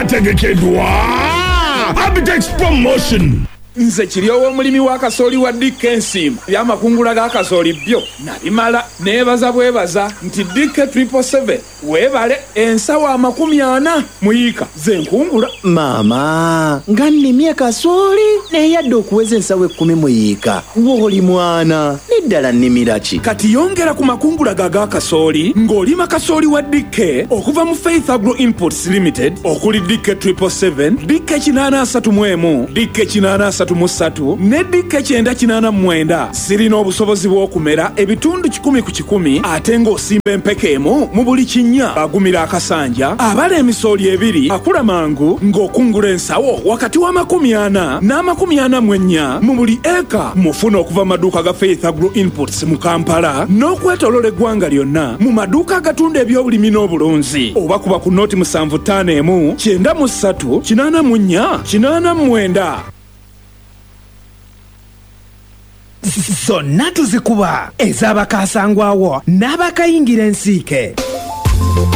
ategekeddwa Abitex Promotion. Nze kiryowo omulimi wa kasooli wa Dick Ensiima by'amakungula ga kasooli byo nabimala neebaza bwebaza nti Dick 777 weebale ensawo 40 muyiika ze nkungula. Maama nga nnimye kasooli neyadde okuweza ensawo 10 muyiika w'oli mwana neddala nnimira ki? Kati yongera ku makungula ga kasooli ng'olima kasooli wa Dick okuva mu Faith Agro Imports Limited okuli Dick 777, Dick 831, Dick 833 ne Dick 989 zirina obusobozi bw'okumera ebitundu 10 ku 10 ate ng'osimba empeke emu mu buli kinnya. Agumira akasanja abala emisooli ebiri akula mangu ng'okungula ensawo wakati wa 40 n'44 mu buli eka. Mufuna okuva maduuka ga Faith Agro Imports mu Kampala n'okwetolola eggwanga lyonna mu maduuka agatunda ebyobulimi n'obulunzi oba kuba ku nooti 751 93 84 89. Zonna tuzikuba ez'abakasangwawo n'abakayingira ensiike.